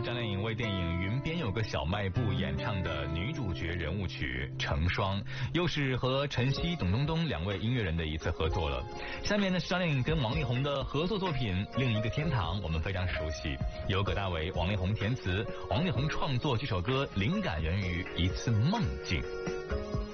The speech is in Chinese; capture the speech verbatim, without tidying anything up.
是张靓颖为电影《云边有个小卖部》演唱的女主角人物曲《成双》，又是和陈曦、董冬冬两位音乐人的一次合作了。下面呢是张靓颖跟王力宏的合作作品《另一个天堂》，我们非常熟悉，由葛大为、王力宏填词，王力宏创作这首歌灵感源于一次梦境。